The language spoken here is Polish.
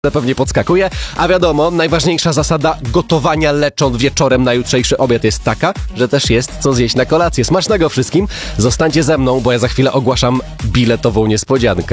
Pewnie podskakuje, a wiadomo, najważniejsza zasada gotowania leczon wieczorem na jutrzejszy obiad jest taka, że też jest co zjeść na kolację. Smacznego wszystkim, zostańcie ze mną, bo ja za chwilę ogłaszam biletową niespodziankę.